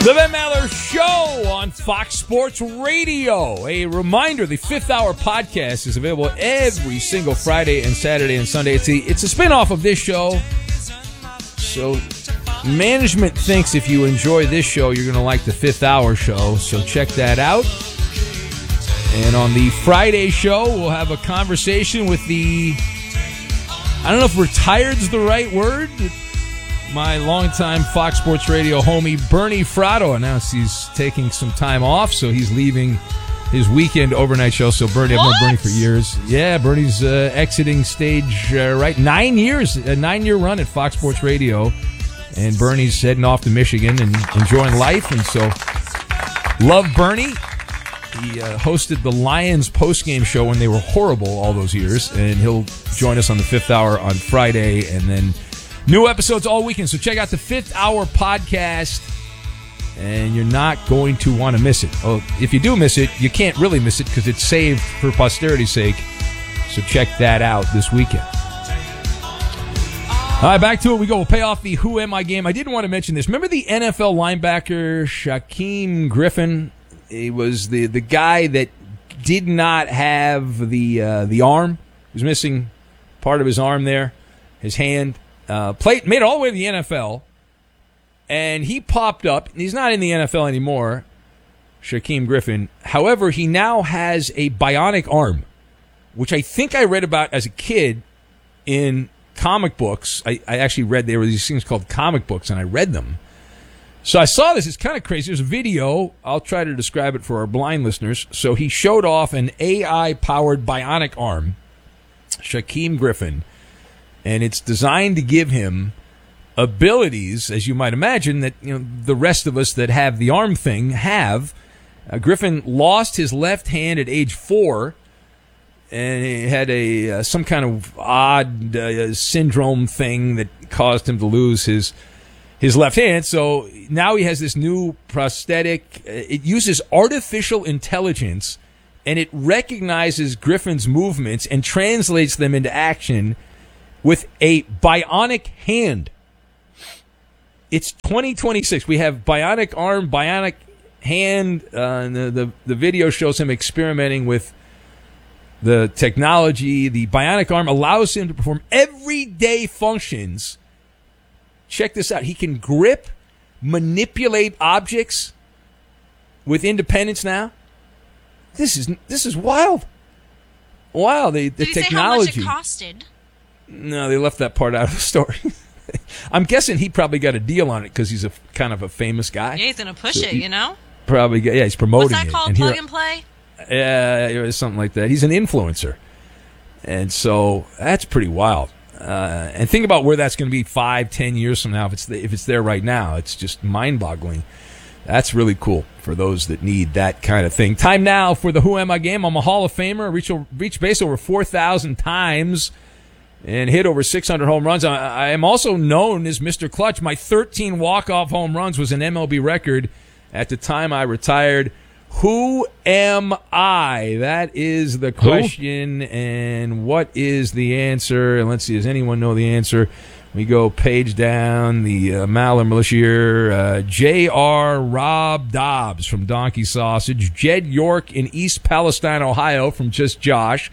The Ben Maller Show on Fox Sports Radio. A reminder, the Fifth Hour podcast is available every single Friday and Saturday and Sunday. It's a spinoff of this show. So management thinks if you enjoy this show, you're going to like the Fifth Hour show. So check that out. And on the Friday show, we'll have a conversation with I don't know if retired's the right word. My longtime Fox Sports Radio homie, Bernie Fratto, announced he's taking some time off, so he's leaving his weekend overnight show. So, Bernie, I've known Bernie for years. Yeah, Bernie's exiting stage, right? 9 years, a 9-year run at Fox Sports Radio. And Bernie's heading off to Michigan and enjoying life. And so, love Bernie. He hosted the Lions postgame show when they were horrible all those years. And he'll join us on the Fifth Hour on Friday, and then new episodes all weekend, so check out the Fifth Hour podcast, and you're not going to want to miss it. Oh, if you do miss it, you can't really miss it because it's saved for posterity's sake, so check that out this weekend. All right, back to it we go. We'll pay off the Who Am I game. I didn't want to mention this. Remember the NFL linebacker Shaquem Griffin? He was the guy that did not have the arm. He was missing part of his arm there, his hand. Made it all the way to the NFL, and he popped up. He's not in the NFL anymore, Shaquem Griffin. However, he now has a bionic arm, which I think I read about as a kid in comic books. I actually read there were these things called comic books, and I read them. So I saw this. It's kind of crazy. There's a video. I'll try to describe it for our blind listeners. So he showed off an AI-powered bionic arm, Shaquem Griffin. And it's designed to give him abilities, as you might imagine, that the rest of us that have the arm thing have. Griffin lost his left hand at age 4, and he had some kind of odd syndrome thing that caused him to lose his left hand. So now he has this new prosthetic. It uses artificial intelligence, and it recognizes Griffin's movements and translates them into action with a bionic hand. It's 2026. We have bionic arm, bionic hand. The video shows him experimenting with the technology. The bionic arm allows him to perform everyday functions. Check this out. He can grip, manipulate objects with independence now. This is wild. Wow, the Did he technology. say how much it costed? No, they left that part out of the story. I'm guessing he probably got a deal on it because he's a kind of a famous guy. Yeah, he's going to push it, you know? Probably, yeah, he's promoting it. What's that called, plug and play? Yeah, it was something like that. He's an influencer. And so that's pretty wild. And think about where that's going to be 5-10 years from now. If it's there right now, it's just mind-boggling. That's really cool for those that need that kind of thing. Time now for the Who Am I game. I'm a Hall of Famer. Reached base over 4,000 times and hit over 600 home runs. I am also known as Mr. Clutch. My 13 walk-off home runs was an MLB record at the time I retired. Who am I? That is the question. And what is the answer? And let's see, does anyone know the answer? We go page down, the Maller Militia here. J.R. Rob Dobbs from Donkey Sausage. Jed York in East Palestine, Ohio from Just Josh.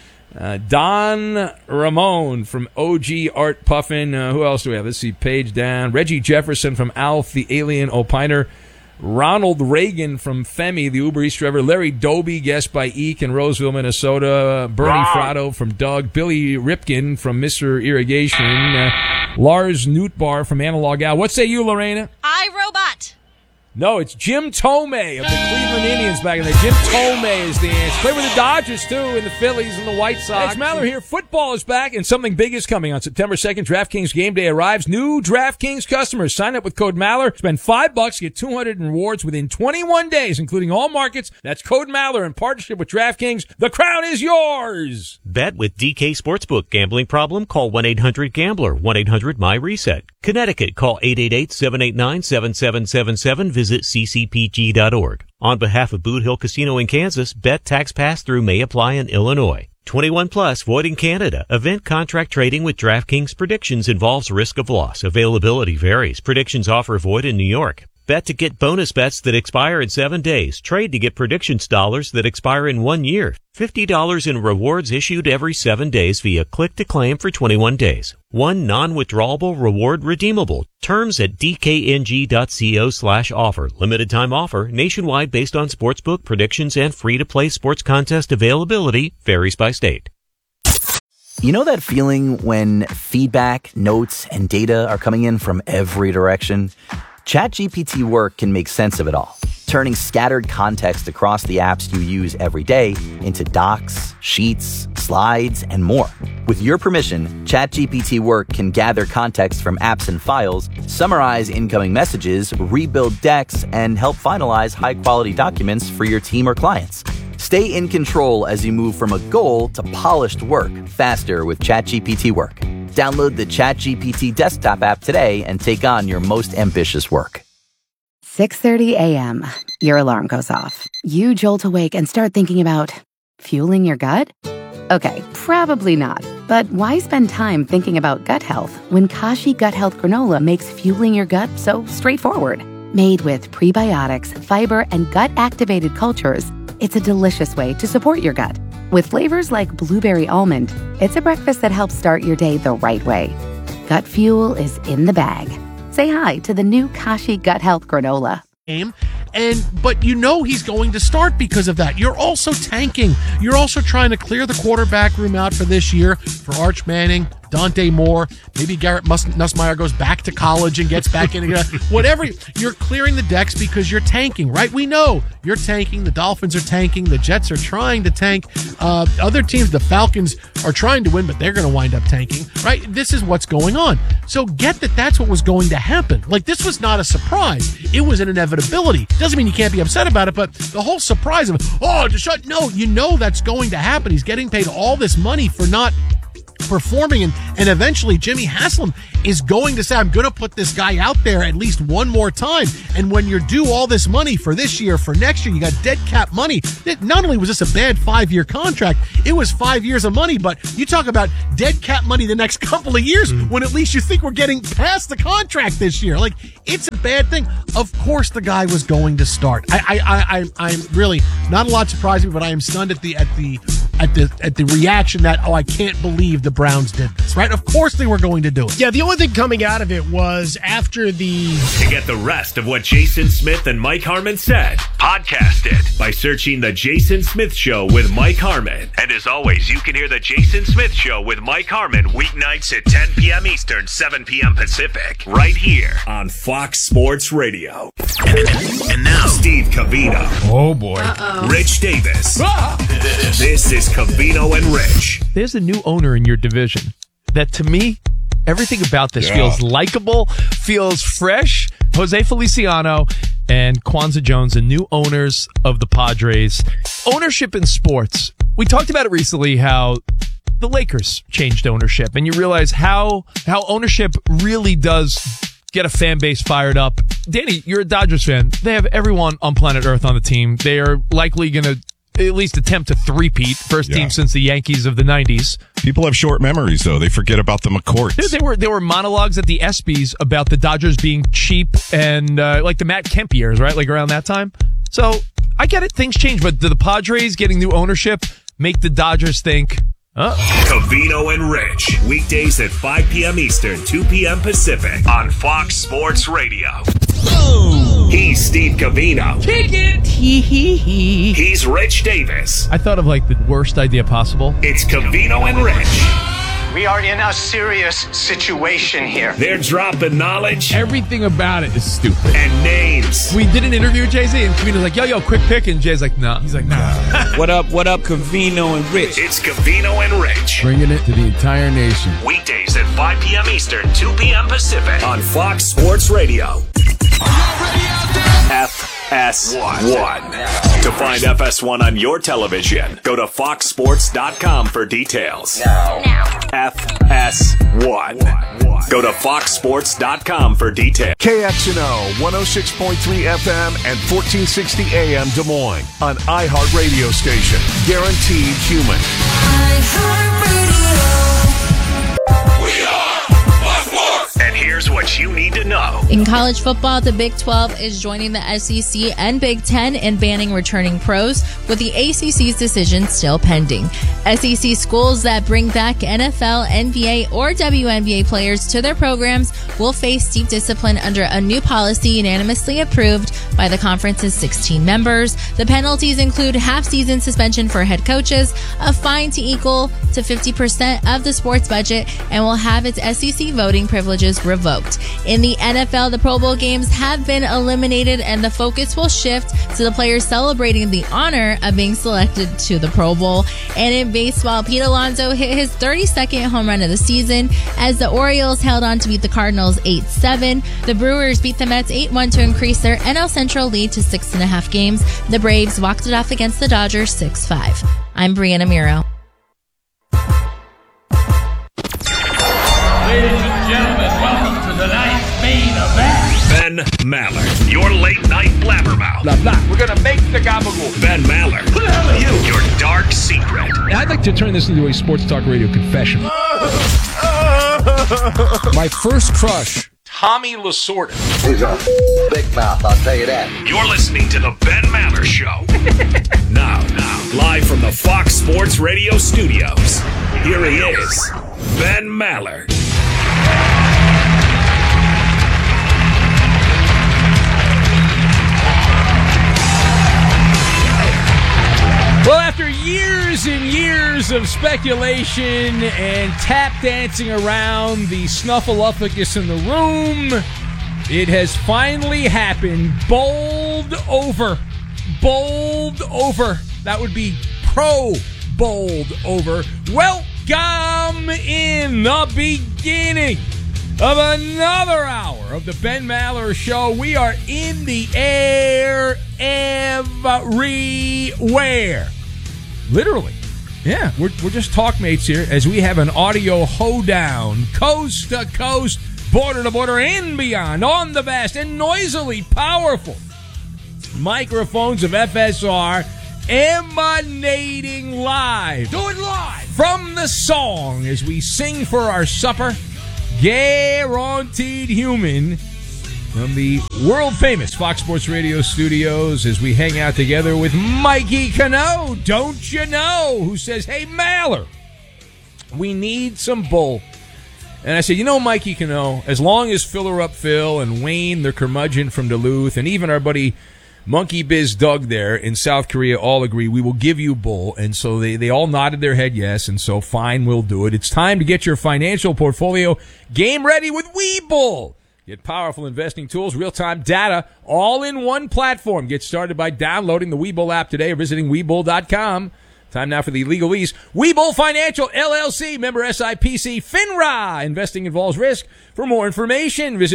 Don Ramon from OG Art Puffin. Who else do we have? Let's see, page down. Reggie Jefferson from Alf the Alien Opiner. Ronald Reagan from Femi, the Uber Eats driver. Larry Doby, guest by Eek in Roseville, Minnesota. Bernie Fratto from Doug. Billy Ripkin from Mr. Irrigation. Lars Newtbar from Analog Al. What say you, Lorena? iRobot. No, it's Jim Tomei of the Cleveland Indians back in the day. Jim Tomei is the answer. Played with the Dodgers, too, and the Phillies and the White Sox. It's Maller here. Football is back, and something big is coming. On September 2nd, DraftKings Game Day arrives. New DraftKings customers. Sign up with code Maller. Spend $5, get 200 in rewards within 21 days, including all markets. That's code Maller in partnership with DraftKings. The crown is yours. Bet with DK Sportsbook. Gambling problem? Call 1-800-GAMBLER. 1-800-MY-RESET. Connecticut, call 888-789-7777. Visit ccpg.org. On behalf of Boot Hill Casino in Kansas, bet tax pass-through may apply in Illinois. 21 plus, void in Canada. Event contract trading with DraftKings Predictions involves risk of loss. Availability varies. Predictions offer void in New York. Bet to get bonus bets that expire in 7 days. Trade to get predictions dollars that expire in 1 year. $50 in rewards issued every 7 days via click to claim for 21 days. One non-withdrawable reward redeemable. Terms at dkng.co/offer. Limited time offer. Nationwide based on sportsbook predictions and free-to-play sports contest availability. Varies by state. You know that feeling when feedback, notes, and data are coming in from every direction? ChatGPT Work can make sense of it all, turning scattered context across the apps you use every day into docs, sheets, slides, and more. With your permission, ChatGPT Work can gather context from apps and files, summarize incoming messages, rebuild decks, and help finalize high-quality documents for your team or clients. Stay in control as you move from a goal to polished work faster with ChatGPT Work. Download the ChatGPT desktop app today and take on your most ambitious work. 6:30 a.m. Your alarm goes off. You jolt awake and start thinking about fueling your gut? Okay, probably not. But why spend time thinking about gut health when Kashi Gut Health Granola makes fueling your gut so straightforward? Made with prebiotics, fiber, and gut-activated cultures, it's a delicious way to support your gut. With flavors like blueberry almond, it's a breakfast that helps start your day the right way. Gut fuel is in the bag. Say hi to the new Kashi Gut Health Granola. But you know he's going to start because of that. You're also tanking. You're also trying to clear the quarterback room out for this year for Arch Manning, Dante Moore. Maybe Garrett Nussmeier goes back to college and gets back in again. Whatever. You're clearing the decks because you're tanking, right? We know you're tanking. The Dolphins are tanking. The Jets are trying to tank. Other teams, the Falcons, are trying to win, but they're going to wind up tanking, right? This is what's going on. So get that that's what was going to happen. Like, this was not a surprise. It was an inevitability. Doesn't mean you can't be upset about it, but the whole surprise of, no, you know that's going to happen. He's getting paid all this money for not performing, and eventually Jimmy Haslam is going to say, I'm going to put this guy out there at least one more time. And when you're due all this money for this year, for next year, you got dead cap money. Not only was this a bad 5-year contract, it was 5 years of money, but you talk about dead cap money the next couple of years when at least you think we're getting past the contract this year. Like, it's a bad thing. Of course the guy was going to start. I'm really not a lot surprised me, but I am stunned at the reaction that, I can't believe the Browns did this, right? Of course they were going to do it. Yeah, the only thing coming out of it was after the... To get the rest of what Jason Smith and Mike Harmon said, podcast it by searching The Jason Smith Show with Mike Harmon. And as always, you can hear The Jason Smith Show with Mike Harmon weeknights at 10 p.m. Eastern, 7 p.m. Pacific, right here on Fox Sports Radio. And now, Steve Covino. Oh, boy. Rich Davis. This is Covino and Rich. There's a new owner in your division that, to me, everything about this feels likable, feels fresh. Jose Feliciano and Kwanzaa Jones, the new owners of the Padres. Ownership in sports. We talked about it recently, how the Lakers changed ownership, and you realize how ownership really does get a fan base fired up. Danny, you're a Dodgers fan. They have everyone on planet Earth on the team. They are likely going to at least attempt to three-peat. First team since the Yankees of the 90s. People have short memories, though. They forget about the McCourts. There were monologues at the ESPYs about the Dodgers being cheap and like the Matt Kemp years, right? Like around that time. So I get it. Things change. But do the Padres getting new ownership make the Dodgers think, Covino and Rich. Weekdays at 5 p.m. Eastern, 2 p.m. Pacific on Fox Sports Radio. He's Steve Covino. Kick it. He's Rich Davis. I thought of like the worst idea possible. It's Covino and Rich. We are in a serious situation here. They're dropping knowledge. Everything about it is stupid. And names. We did an interview with Jay-Z, and Covino's like, yo, quick pick. And Jay's like, nah. He's like, nah. What up, Covino and Rich? It's Covino and Rich. Bringing it to the entire nation. Weekdays at 5 p.m. Eastern, 2 p.m. Pacific on Fox Sports Radio. FS1. To find FS1 on your television, go to foxsports.com for details. Now. FS1. Go to foxsports.com for details. KXNO 106.3 FM and 1460 AM Des Moines, an iHeart radio station. Guaranteed human. We are Fox Sports. And here's what you need to know. In college football, the Big 12 is joining the SEC and Big 10 in banning returning pros, with the ACC's decision still pending. SEC schools that bring back NFL, NBA, or WNBA players to their programs will face steep discipline under a new policy unanimously approved by the conference's 16 members. The penalties include half-season suspension for head coaches, a fine to equal to 50% of the sports budget, and will have its SEC voting privileges revoked. In the NFL, the Pro Bowl games have been eliminated, and the focus will shift to the players celebrating the honor of being selected to the Pro Bowl. And in baseball, Pete Alonso hit his 32nd home run of the season as the Orioles held on to beat the Cardinals 8-7. The Brewers beat the Mets 8-1 to increase their NL Central lead to 6.5 games. The Braves walked it off against the Dodgers 6-5. I'm Brianna Miro. Ladies and gentlemen, welcome to tonight's main event. Ben Maller, your late night blabbermouth. Blah, blah. We're going to make the gabagool. Ben Maller. Who the hell are you? Your dark secret. I'd like to turn this into a sports talk radio confession. My first crush, Tommy Lasorda. He's a big mouth, I'll tell you that. You're listening to the Ben Maller Show. Now, live from the Fox Sports Radio studios, here he is, Ben Maller. Well, after years and years of speculation and tap dancing around the snuffleupagus in the room, it has finally happened. Bowled over. That would be bowled over. Welcome in the beginning of another hour of the Ben Maller Show. We are in the air everywhere. Literally. Yeah, we're just talk mates here as we have an audio hoedown, coast to coast, border to border, and beyond, on the vast and noisily powerful microphones of FSR, emanating live. Do it live! From the song as we sing for our supper, Guaranteed Human, from the world-famous Fox Sports Radio studios as we hang out together with Mikey Cano, don't you know, who says, hey, Maller, we need some bull. And I said, you know, Mikey Cano, as long as Filler Up Phil and Wayne, the curmudgeon from Duluth, and even our buddy Monkey Biz Doug there in South Korea all agree, we will give you bull. And so they all nodded their head yes, and so fine, we'll do it. It's time to get your financial portfolio game ready with Webull. Get powerful investing tools, real-time data, all in one platform. Get started by downloading the Webull app today or visiting Webull.com. Time now for the legalese. Webull Financial, LLC, member SIPC, FINRA. Investing involves risk. For more information, visit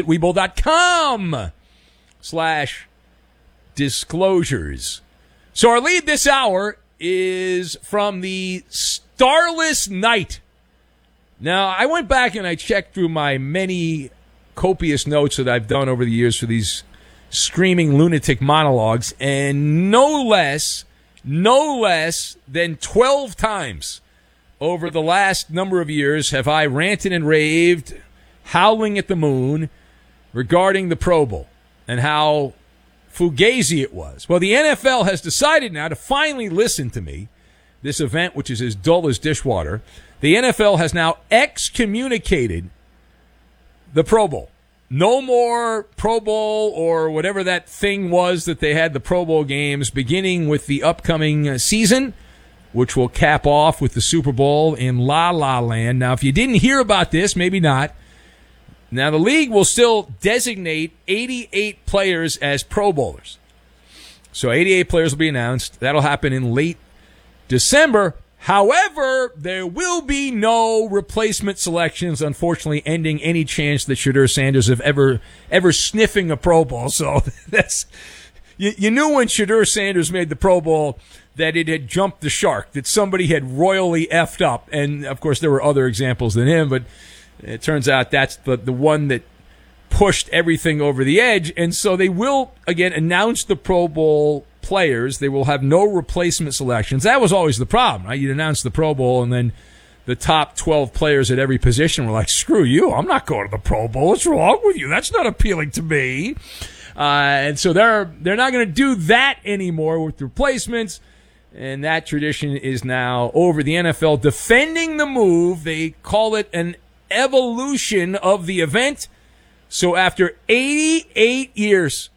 Webull.com/disclosures. So our lead this hour is from the Starless Night. Now, I went back and I checked through my many copious notes that I've done over the years for these screaming lunatic monologues, and no less than 12 times over the last number of years have I ranted and raved, howling at the moon, regarding the Pro Bowl and how fugazi it was. Well, the NFL has decided now to finally listen to me, this event which is as dull as dishwater. The NFL has now excommunicated the Pro Bowl. No more Pro Bowl or whatever that thing was that they had the Pro Bowl games, beginning with the upcoming season, which will cap off with the Super Bowl in La La Land. Now, if you didn't hear about this, maybe not. Now, the league will still designate 88 players as Pro Bowlers. So 88 players will be announced. That'll happen in late December. However, there will be no replacement selections, unfortunately, ending any chance that Shedeur Sanders of ever sniffing a Pro Bowl. So that's you knew when Shedeur Sanders made the Pro Bowl that it had jumped the shark, that somebody had royally effed up. And, of course, there were other examples than him, but it turns out that's the one that pushed everything over the edge. And so they will, again, announce the Pro Bowl players. They will have no replacement selections. That was always the problem, right? You'd announce the Pro Bowl, and then the top 12 players at every position were like, screw you, I'm not going to the Pro Bowl. What's wrong with you? That's not appealing to me. And so they're not going to do that anymore with replacements. And that tradition is now over. The NFL defending the move. They call it an evolution of the event. So after 88 years,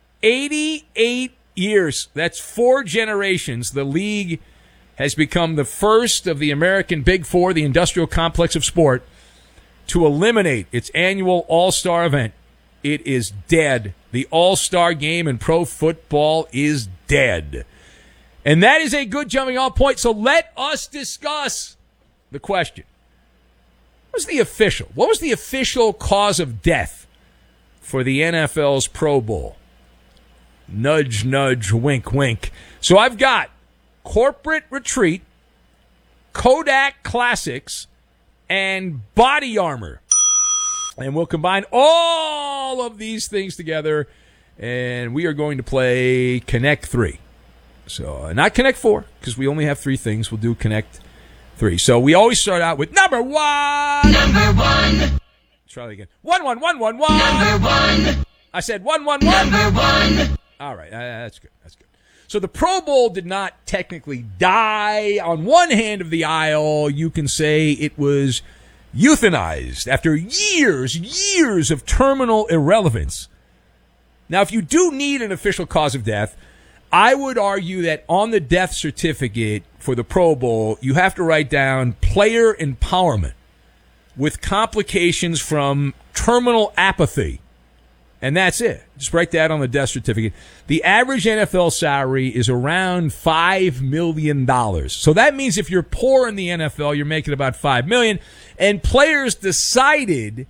that's 4 generations, the league has become the first of the American Big Four, the industrial complex of sport, to eliminate its annual All-Star event. It is dead. The All-Star game in pro football is dead. And that is a good jumping off point. So let us discuss the question. What was the official cause of death for the NFL's Pro Bowl? Nudge, nudge, wink, wink. So I've got corporate retreat, Kodak Classics, and body armor. And we'll combine all of these things together, and we are going to play Connect 3. So not Connect 4, because we only have 3 things. We'll do Connect 3. So we always start out with number 1. Number 1. Let's try that again. 1, 1, 1, 1, 1. Number 1. I said 1, 1, 1. Number 1. All right, that's good. That's good. So the Pro Bowl did not technically die. On one hand of the aisle, you can say it was euthanized after years of terminal irrelevance. Now, if you do need an official cause of death, I would argue that on the death certificate for the Pro Bowl, you have to write down player empowerment with complications from terminal apathy. And that's it. Just write that on the death certificate. The average NFL salary is around $5 million. So that means if you're poor in the NFL, you're making about $5 million. And players decided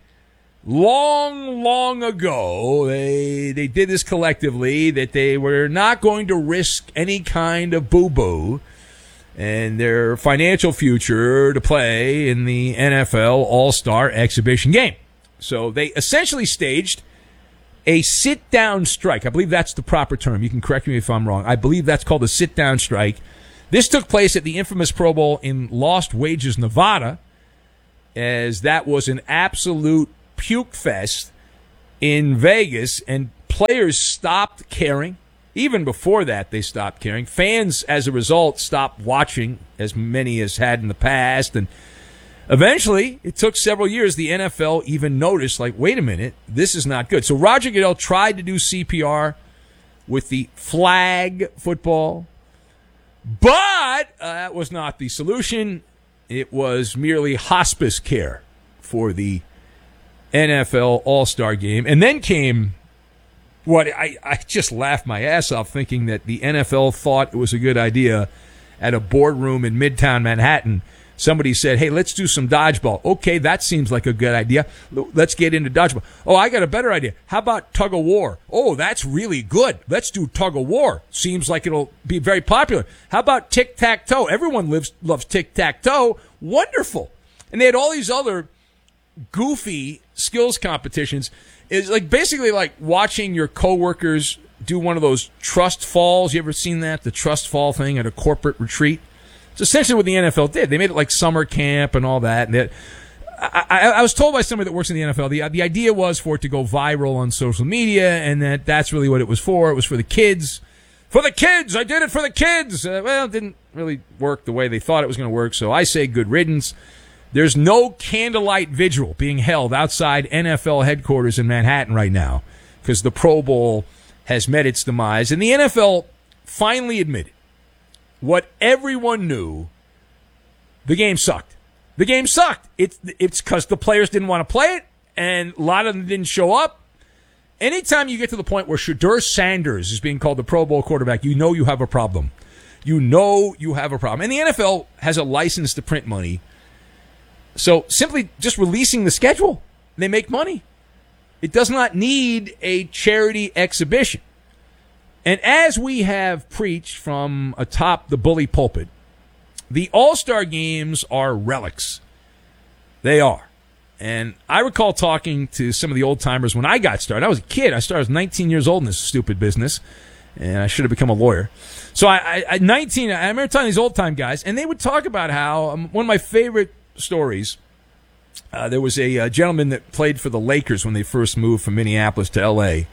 long ago, they did this collectively, that they were not going to risk any kind of boo-boo and their financial future to play in the NFL All-Star Exhibition game. So they essentially staged a sit-down strike. I believe that's the proper term. You can correct me if I'm wrong. I believe that's called a sit-down strike. This took place at the infamous Pro Bowl in Lost Wages, Nevada, as that was an absolute puke fest in Vegas, and players stopped caring. Even before that, they stopped caring. Fans, as a result, stopped watching, as many as had in the past, and eventually, it took several years, the NFL even noticed, like, wait a minute, this is not good. So Roger Goodell tried to do CPR with the flag football, but that was not the solution. It was merely hospice care for the NFL All-Star game. And then came what I just laughed my ass off thinking that the NFL thought it was a good idea at a boardroom in Midtown Manhattan. Somebody said, hey, let's do some dodgeball. Okay, that seems like a good idea. Let's get into dodgeball. Oh, I got a better idea. How about tug of war? Oh, that's really good. Let's do tug of war. Seems like it'll be very popular. How about tic-tac-toe? Everyone loves tic-tac-toe. Wonderful. And they had all these other goofy skills competitions. It's like basically like watching your coworkers do one of those trust falls. You ever seen that? The trust fall thing at a corporate retreat? It's essentially what the NFL did. They made it like summer camp and all that. And I was told by somebody that works in the NFL, the idea was for it to go viral on social media, and that's really what it was for. It was for the kids. For the kids! I did it for the kids! Well, it didn't really work the way they thought it was going to work, so I say good riddance. There's no candlelight vigil being held outside NFL headquarters in Manhattan right now because the Pro Bowl has met its demise. And the NFL finally admitted what everyone knew: the game sucked. The game sucked. It's because the players didn't want to play it, and a lot of them didn't show up. Anytime you get to the point where Shedeur Sanders is being called the Pro Bowl quarterback, you know you have a problem. You know you have a problem. And the NFL has a license to print money. So simply just releasing the schedule, they make money. It does not need a charity exhibition. And as we have preached from atop the bully pulpit, the All-Star games are relics. They are. And I recall talking to some of the old-timers when I got started. I was a kid. I was 19 years old in this stupid business, and I should have become a lawyer. So I remember talking to these old-time guys, and they would talk about how one of my favorite stories. There was a gentleman that played for the Lakers when they first moved from Minneapolis to L.A.,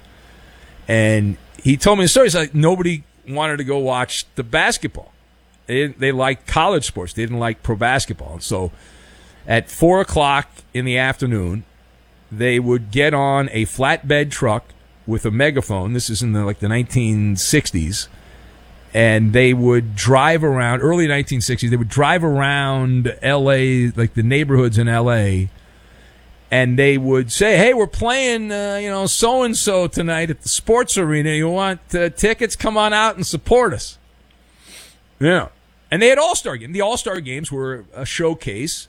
and he told me the story. He's like, nobody wanted to go watch the basketball. They liked college sports. They didn't like pro basketball. So at 4 o'clock in the afternoon, they would get on a flatbed truck with a megaphone. This is in the 1960s. And they would drive around, early 1960s, they would drive around L.A., like the neighborhoods in L.A., and they would say, hey, we're playing, so-and-so tonight at the sports arena. You want tickets? Come on out and support us. Yeah. And they had All-Star Games. The All-Star Games were a showcase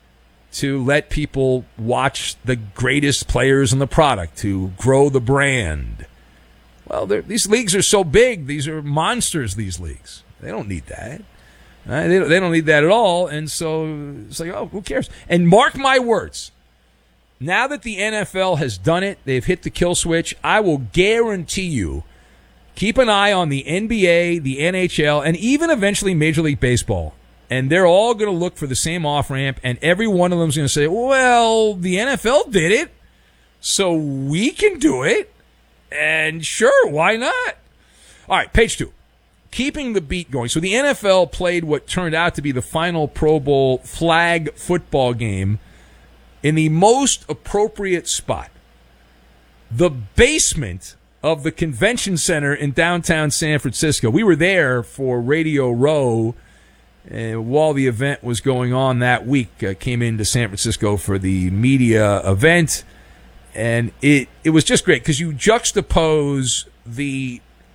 to let people watch the greatest players in the product, to grow the brand. Well, these leagues are so big. These are monsters, these leagues. They don't need that. They don't need that at all. And so it's like, oh, who cares? And mark my words. Now that the NFL has done it, they've hit the kill switch, I will guarantee you, keep an eye on the NBA, the NHL, and even eventually Major League Baseball. And they're all going to look for the same off-ramp, and every one of them is going to say, well, the NFL did it, so we can do it. And sure, why not? All right, page 2. Keeping the beat going. So the NFL played what turned out to be the final Pro Bowl flag football game in the most appropriate spot. The basement of the convention center in downtown San Francisco. We were there for Radio Row while the event was going on that week. Came into San Francisco for the media event. And it was just great because you juxtapose the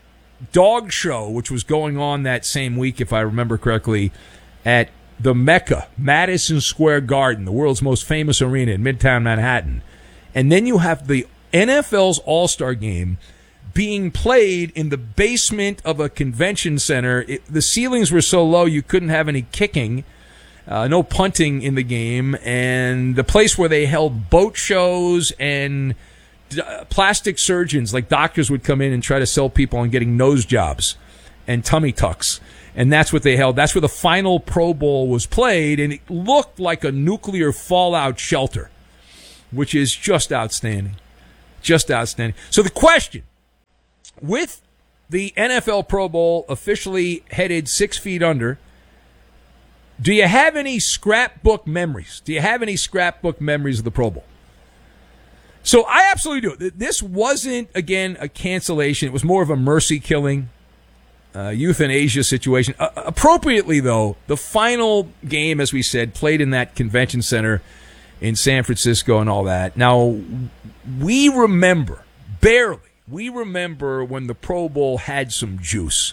dog show, which was going on that same week, if I remember correctly, at the Mecca, Madison Square Garden, the world's most famous arena in Midtown Manhattan. And then you have the NFL's All-Star Game being played in the basement of a convention center. The ceilings were so low you couldn't have any kicking. No punting in the game, and the place where they held boat shows and plastic surgeons, like doctors, would come in and try to sell people on getting nose jobs and tummy tucks. And that's what they held. That's where the final Pro Bowl was played, and it looked like a nuclear fallout shelter, which is just outstanding. Just outstanding. So the question, with the NFL Pro Bowl officially headed 6 feet under, do you have any scrapbook memories? Do you have any scrapbook memories of the Pro Bowl? So I absolutely do. This wasn't, again, a cancellation. It was more of a mercy killing, euthanasia situation. Appropriately, though, the final game, as we said, played in that convention center in San Francisco and all that. Now, we remember, barely, when the Pro Bowl had some juice.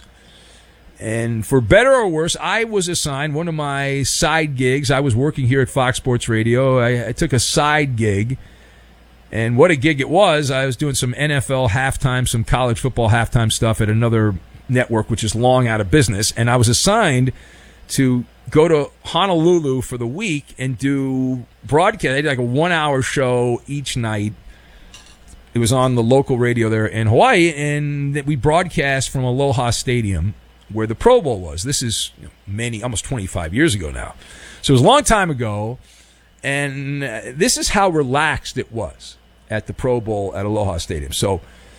And for better or worse, I was assigned one of my side gigs. I was working here at Fox Sports Radio. I took a side gig. And what a gig it was. I was doing some NFL halftime, some college football halftime stuff at another network, which is long out of business. And I was assigned to go to Honolulu for the week and do broadcast. I did like a 1-hour show each night. It was on the local radio there in Hawaii. And we broadcast from Aloha Stadium, where the Pro Bowl was. This is almost 25 years ago now. So it was a long time ago. And this is how relaxed it was at the Pro Bowl at Aloha Stadium. So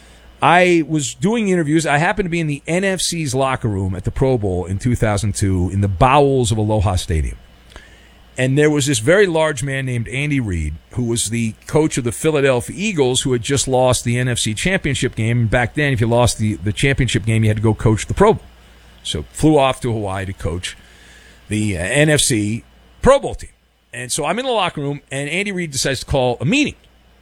I was doing interviews. I happened to be in the NFC's locker room at the Pro Bowl in 2002 in the bowels of Aloha Stadium. And there was this very large man named Andy Reid, who was the coach of the Philadelphia Eagles, who had just lost the NFC Championship game. And back then, if you lost the championship game, you had to go coach the Pro Bowl. So flew off to Hawaii to coach the NFC Pro Bowl team. And so I'm in the locker room, and Andy Reid decides to call a meeting.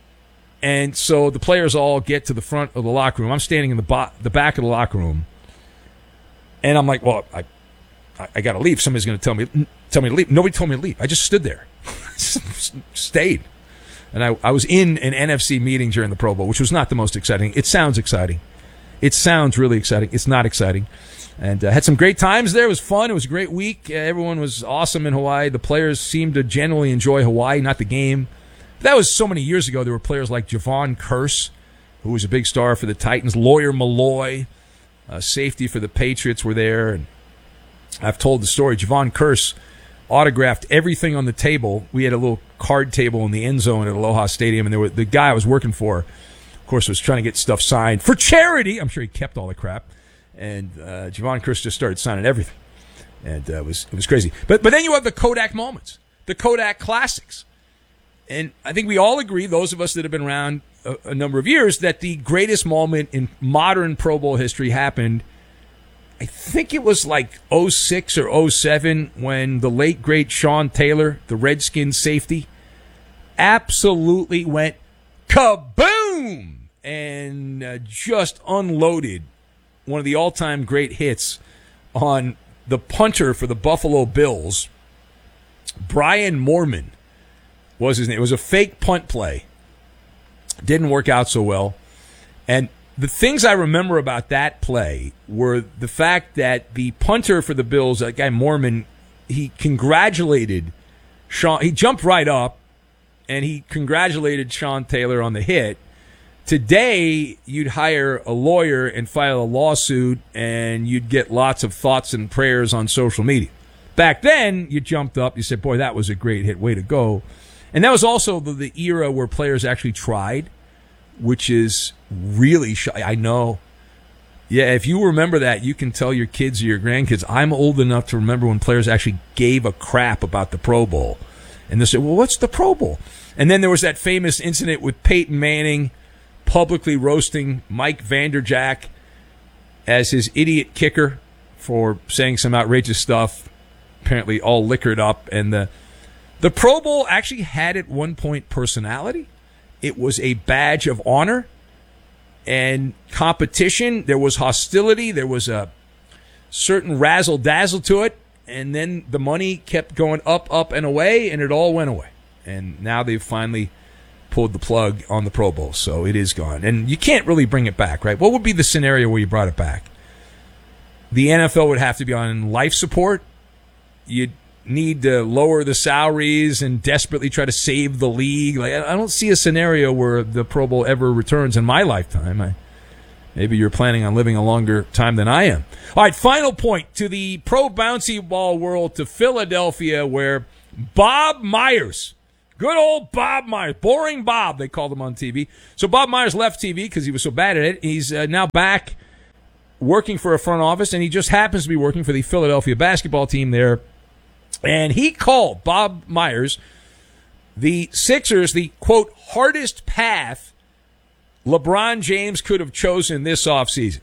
And so the players all get to the front of the locker room. I'm standing in the back of the locker room. And I'm like, well, I got to leave. Somebody's going to tell me to leave. Nobody told me to leave. I just stood there. Stayed. And I was in an NFC meeting during the Pro Bowl, which was not the most exciting. It sounds exciting. It sounds really exciting. It's not exciting. And had some great times there. It was fun. It was a great week. Everyone was awesome in Hawaii. The players seemed to generally enjoy Hawaii, not the game. That was so many years ago. There were players like Javon Curse, who was a big star for the Titans. Lawyer Malloy, safety for the Patriots, were there. And I've told the story. Javon Curse autographed everything on the table. We had a little card table in the end zone at Aloha Stadium, and the guy I was working for, of course, was trying to get stuff signed for charity. I'm sure he kept all the crap. And Javon Curse just started signing everything. And it was crazy. But then you have the Kodak moments, the Kodak classics. And I think we all agree, those of us that have been around a number of years, that the greatest moment in modern Pro Bowl history happened, I think it was like 06 or 07, when the late, great Sean Taylor, the Redskins safety, absolutely went kaboom and just unloaded one of the all-time great hits on the punter for the Buffalo Bills. Brian Moorman was his name. It was a fake punt play. Didn't work out so well. And the things I remember about that play were the fact that the punter for the Bills, that guy Moorman, he congratulated Sean. He jumped right up, and he congratulated Sean Taylor on the hit. Today, you'd hire a lawyer and file a lawsuit, and you'd get lots of thoughts and prayers on social media. Back then, you jumped up, you said, boy, that was a great hit, way to go. And that was also the era where players actually tried, which is really I know. Yeah, if you remember that, you can tell your kids or your grandkids. I'm old enough to remember when players actually gave a crap about the Pro Bowl. And they said, well, what's the Pro Bowl? And then there was that famous incident with Peyton Manning publicly roasting Mike Vanderjagt as his idiot kicker for saying some outrageous stuff, apparently all liquored up. And the Pro Bowl actually had at one point personality. It was a badge of honor and competition. There was hostility. There was a certain razzle-dazzle to it. And then the money kept going up, and away, and it all went away. And now they've finally pulled the plug on the Pro Bowl, so it is gone. And you can't really bring it back, right? What would be the scenario where you brought it back? The NFL would have to be on life support. You'd need to lower the salaries and desperately try to save the league. Like, I don't see a scenario where the Pro Bowl ever returns in my lifetime. Maybe you're planning on living a longer time than I am. All right, final point to the pro bouncy ball world, to Philadelphia, where Bob Myers, good old Bob Myers, boring Bob, they called him on TV. So Bob Myers left TV because he was so bad at it. He's now back working for a front office, and he just happens to be working for the Philadelphia basketball team there. And he called, Bob Myers, the Sixers the, quote, hardest path LeBron James could have chosen this offseason.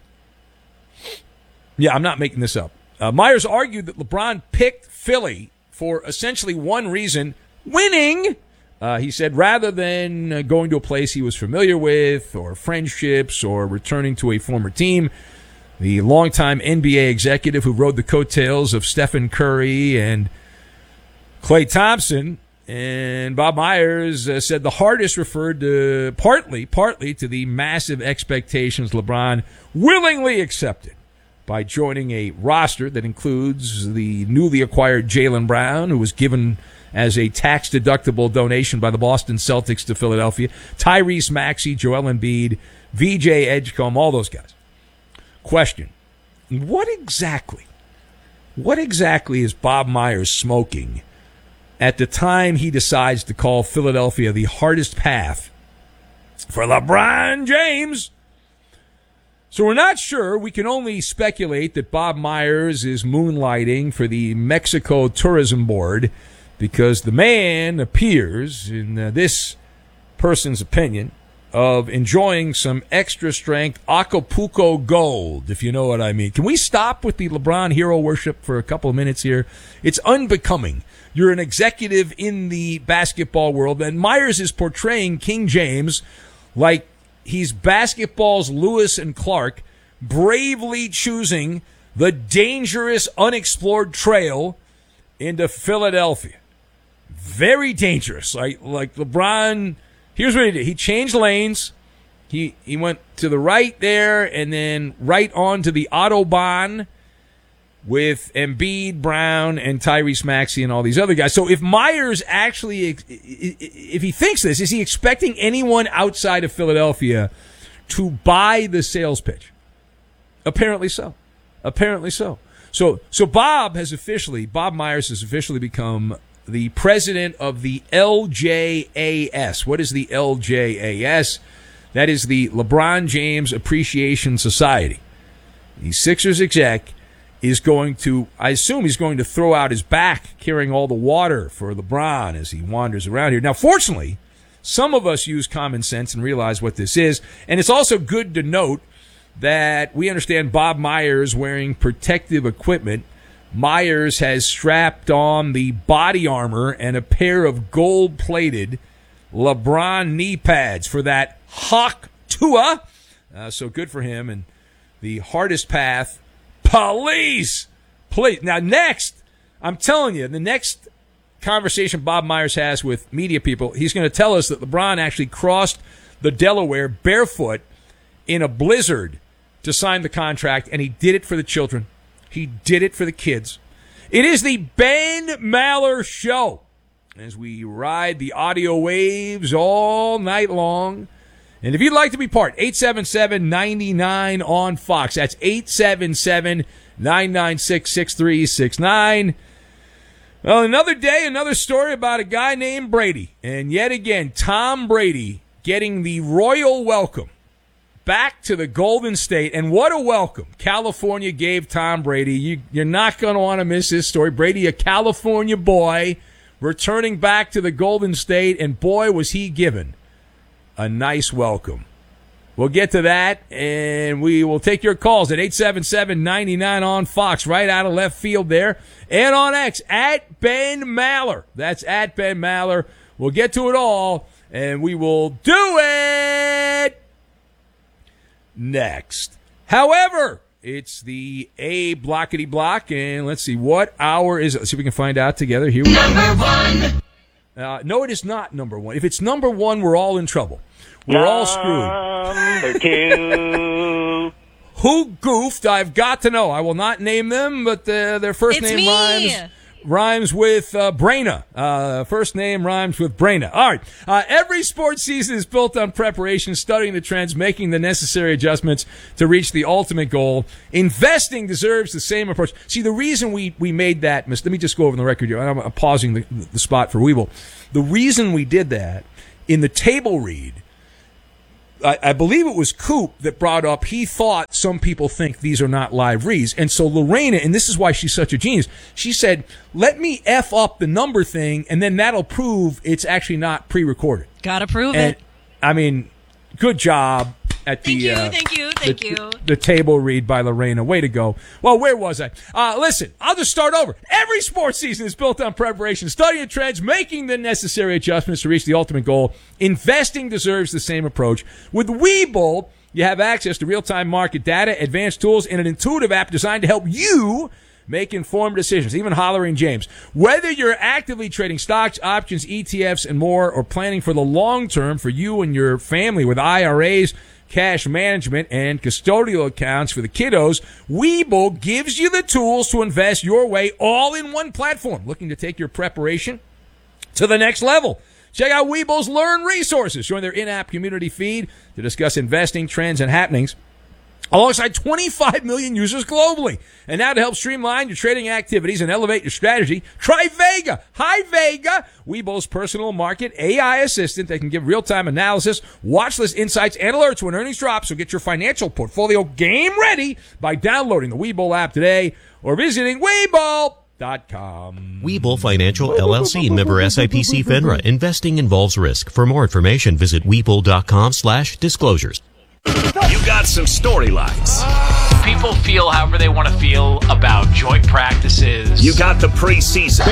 Yeah, I'm not making this up. Myers argued that LeBron picked Philly for essentially one reason, winning. He said rather than going to a place he was familiar with or friendships or returning to a former team. The longtime NBA executive who rode the coattails of Stephen Curry and Klay Thompson, and Bob Myers said the hardest referred to partly to the massive expectations LeBron willingly accepted by joining a roster that includes the newly acquired Jaylen Brown, who was given as a tax-deductible donation by the Boston Celtics to Philadelphia, Tyrese Maxey, Joel Embiid, VJ Edgecombe, all those guys. Question: What exactly is Bob Myers smoking at the time he decides to call Philadelphia the hardest path for LeBron James? So we're not sure. We can only speculate that Bob Myers is moonlighting for the Mexico Tourism Board, because the man appears, in this person's opinion, of enjoying some extra strength Acapulco Gold, if you know what I mean. Can we stop with the LeBron hero worship for a couple of minutes here? It's unbecoming. You're an executive in the basketball world, and Myers is portraying King James like he's basketball's Lewis and Clark, bravely choosing the dangerous, unexplored trail into Philadelphia. Very dangerous. Like LeBron, here's what he did. He changed lanes. He went to the right there and then right onto the Autobahn with Embiid, Brown, and Tyrese Maxey and all these other guys. So if Myers actually, if he thinks this, is he expecting anyone outside of Philadelphia to buy the sales pitch? Apparently so. So Bob Myers has officially become the president of the LJAS. What is the LJAS? That is the LeBron James Appreciation Society. The Sixers exec is going to, I assume he's going to throw out his back carrying all the water for LeBron as he wanders around here. Now, fortunately, some of us use common sense and realize what this is. And it's also good to note that we understand Bob Myers wearing protective equipment. Myers has strapped on the body armor and a pair of gold-plated LeBron knee pads for that Hawk Tua. So good for him. And the hardest path, police. Now, next, I'm telling you, the next conversation Bob Myers has with media people, he's going to tell us that LeBron actually crossed the Delaware barefoot in a blizzard to sign the contract, and he did it for the children. He did it for the kids. It is the Ben Maller Show as we ride the audio waves all night long. And if you'd like to be part, 877-99 on Fox. That's 877-996-6369. Well, another day, another story about a guy named Brady. And yet again, Tom Brady getting the royal welcome back to the Golden State. And what a welcome California gave Tom Brady. You're not going to want to miss this story. Brady, a California boy, returning back to the Golden State. And boy, was he given a nice welcome. We'll get to that, and we will take your calls at 877-99 on Fox, right out of left field there. And on X, at Ben Maller. That's at Ben Maller. We'll get to it all, and we will do it next. However, it's the A blockety block, and let's see, what hour is it? Let's see if we can find out together. Here we go. Number one. No, it is not number one. If it's number one, we're all in trouble. We're all screwed. Number two. Who goofed? I've got to know. I will not name them, but their first It's name me. rhymes with Braina. First name rhymes with Braina. All right. Every sports season is built on preparation, studying the trends, making the necessary adjustments to reach the ultimate goal. Investing deserves the same approach. See, the reason we made that, let me just go over the record here. I'm pausing the spot for Weeble. The reason we did that in the table read, I believe it was Coop that brought up, he thought some people think these are not live reads. And so Lorena, and this is why she's such a genius, she said, let me F up the number thing, and then that'll prove it's actually not pre-recorded. Gotta prove And, it. I mean, good job at Thank you. the table read by Lorena. Way to go. Well, where was I? Listen, I'll just start over. Every sports season is built on preparation, studying trends, making the necessary adjustments to reach the ultimate goal. Investing deserves the same approach. With Webull, you have access to real-time market data, advanced tools, and an intuitive app designed to help you make informed decisions, even hollering James. Whether you're actively trading stocks, options, ETFs, and more, or planning for the long term for you and your family with IRAs, cash management, and custodial accounts for the kiddos, Webull gives you the tools to invest your way all in one platform. Looking to take your preparation to the next level? Check out Webull's Learn resources. Join their in-app community feed to discuss investing trends and happenings alongside 25 million users globally. And now to help streamline your trading activities and elevate your strategy, try Vega. Hi, Vega. Webull's personal market AI assistant that can give real-time analysis, watch list insights, and alerts when earnings drop. So get your financial portfolio game ready by downloading the Webull app today or visiting Webull.com. Webull Financial LLC, member SIPC FINRA. Investing involves risk. For more information, visit Webull.com/disclosures. You got some storylines. People feel however they want to feel about joint practices. You got the preseason.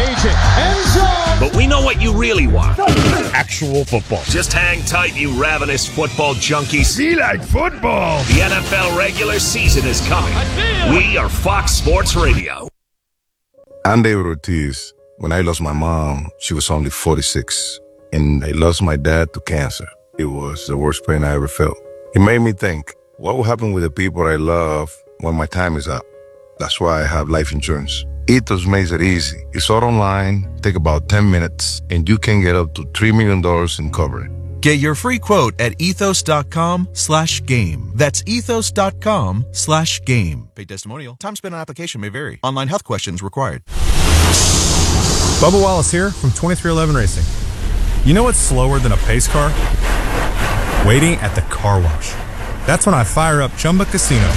But we know what you really want. Actual football. Just hang tight, you ravenous football junkies. We like football. The NFL regular season is coming. We are Fox Sports Radio. I'm David Ortiz. When I lost my mom, she was only 46. And I lost my dad to cancer. It was the worst pain I ever felt. It made me think, what will happen with the people I love when my time is up? That's why I have life insurance. Ethos makes it easy. It's all online, take about 10 minutes, and you can get up to $3 million in coverage. Get your free quote at ethos.com/game. That's ethos.com/game. Paid testimonial. Time spent on application may vary. Online health questions required. Bubba Wallace here from 2311 Racing. You know what's slower than a pace car? Waiting at the car wash. That's when I fire up Chumba Casino.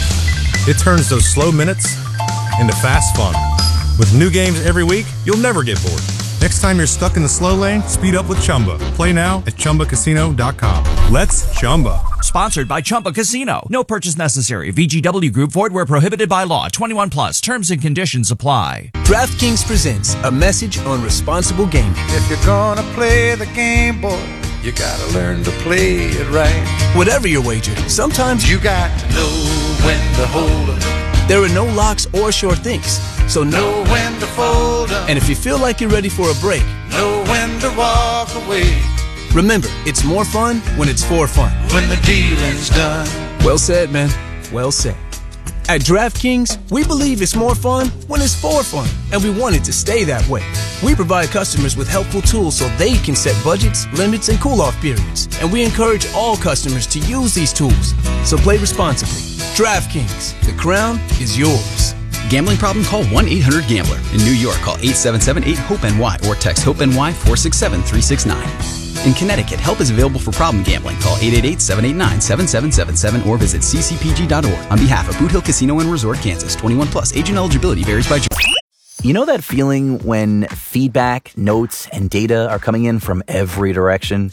It turns those slow minutes into fast fun. With new games every week, you'll never get bored. Next time you're stuck in the slow lane, speed up with Chumba. Play now at ChumbaCasino.com. Let's Chumba. Sponsored by Chumba Casino. No purchase necessary. VGW Group. Void where prohibited by law. 21 plus. Terms and conditions apply. DraftKings presents a message on responsible gaming. If you're gonna play the game, boy, you gotta learn to play it right. Whatever your wager, sometimes you got to know when to hold up. There are no locks or sure things, so know when to fold up. And if you feel like you're ready for a break, know when to walk away. Remember, it's more fun when it's for fun. When the dealing's done. Well said, man. Well said. At DraftKings, we believe it's more fun when it's for fun, and we want it to stay that way. We provide customers with helpful tools so they can set budgets, limits, and cool-off periods, and we encourage all customers to use these tools. So play responsibly. DraftKings, the crown is yours. Gambling problem? Call 1-800-GAMBLER. In New York, call 877-8-HOPE-NY or text HOPE-NY 467-369. In Connecticut, help is available for problem gambling. Call 888-789-7777 or visit ccpg.org. On behalf of Boot Hill Casino and Resort, Kansas, 21 plus. Agent eligibility varies by... You know that feeling when feedback, notes, and data are coming in from every direction?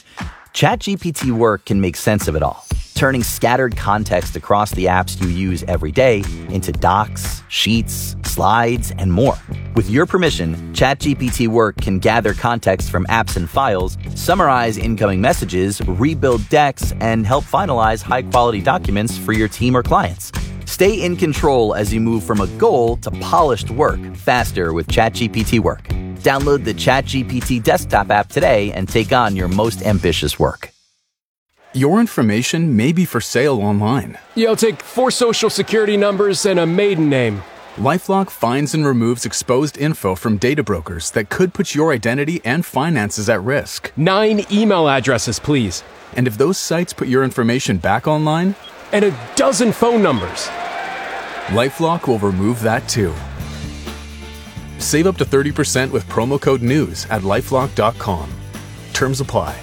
ChatGPT Work can make sense of it all, turning scattered context across the apps you use every day into docs, sheets, slides, and more. With your permission, ChatGPT Work can gather context from apps and files, summarize incoming messages, rebuild decks, and help finalize high-quality documents for your team or clients. Stay in control as you move from a goal to polished work faster with ChatGPT Work. Download the ChatGPT desktop app today and take on your most ambitious work. Your information may be for sale online. Yeah, I'll take 4 social security numbers and a maiden name. LifeLock finds and removes exposed info from data brokers that could put your identity and finances at risk. 9 email addresses, please. And if those sites put your information back online? And a dozen phone numbers. LifeLock will remove that too. Save up to 30% with promo code NEWS at LifeLock.com. Terms apply.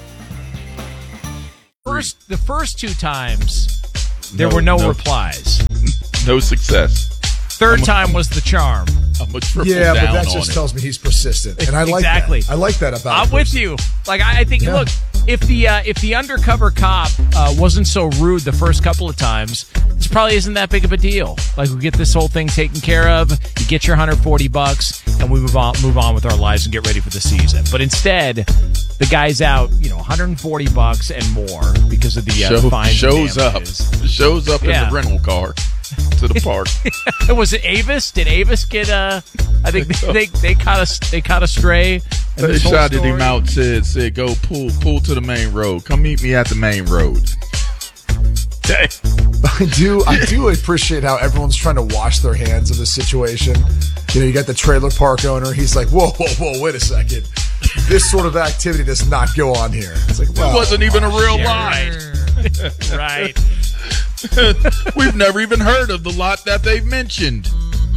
The first 2 times, there were no replies. No success. Third time was the charm. I'm a triple yeah, down but that on just it. tells me he's persistent, and I like Exactly. that. I like that about. I'm with you. Like I think, look, if the undercover cop wasn't so rude the first couple of times, this probably isn't that big of a deal. Like we get this whole thing taken care of, you get your $140, and we move on with our lives and get ready for the season. But instead, the guy's out, $140 and more because of the fines. Shows up in the rental car to the park. Was it Avis? Did Avis get? I think they caught a stray. They shouted him out. Said go pull to the main road. Come meet me at the main road. I do appreciate how everyone's trying to wash their hands of the situation. You got the trailer park owner. He's like, whoa, wait a second. This sort of activity does not go on here. It's like, it wasn't even a real line. Right. We've never even heard of the lot that they've mentioned.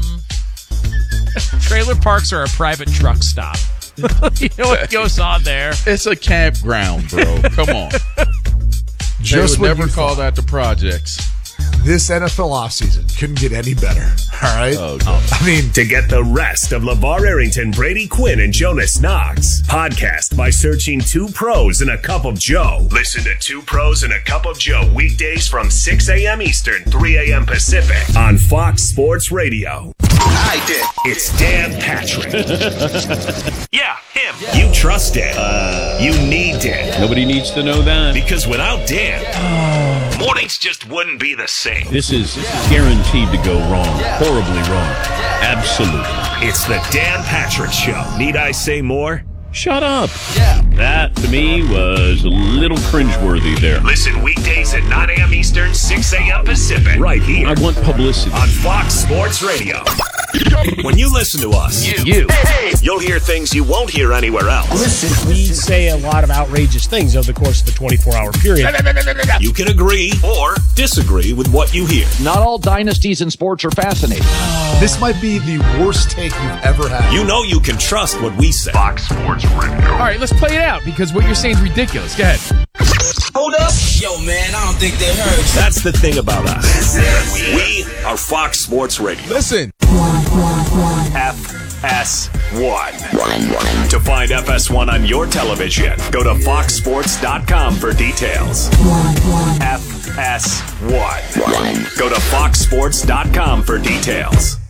Trailer parks are a private truck stop. You know what goes on there? It's a campground, bro. Come on. Just would never call that the projects. This NFL offseason couldn't get any better. All right? To get the rest of LeVar Arrington, Brady Quinn, and Jonas Knox, podcast by searching 2 Pros and a Cup of Joe. Listen to 2 Pros and a Cup of Joe weekdays from 6 a.m. Eastern, 3 a.m. Pacific on Fox Sports Radio. I did. It's Dan Patrick. Yeah, him. You trust Dan. You need Dan. Nobody needs to know that. Because without Dan, mornings just wouldn't be the same. This is guaranteed to go wrong. Horribly wrong. Absolutely. It's the Dan Patrick Show. Need I say more? Shut up. That, to me, was a little cringeworthy there. Listen weekdays at 9 a.m. Eastern, 6 a.m. Pacific. Right here. I want publicity. On Fox Sports Radio. When you listen to us, you'll hear things you won't hear anywhere else. We say a lot of outrageous things over the course of the 24-hour period. You can agree or disagree with what you hear. Not all dynasties in sports are fascinating. This might be the worst take you've ever had. You know you can trust what we say. Fox Sports Radio. All right, let's play it out because what you're saying is ridiculous. Go ahead. Hold up. Yo, man, I don't think they heard. That's the thing about us. We are Fox Sports Radio. Listen. FS1. To find FS1 on your television, go to foxsports.com for details. FS1. Go to foxsports.com for details.